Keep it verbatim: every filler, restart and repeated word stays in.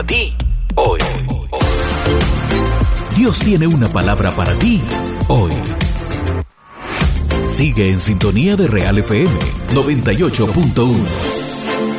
ti hoy. Dios tiene una palabra para ti hoy. Sigue en sintonía de Real F M noventa y ocho punto uno.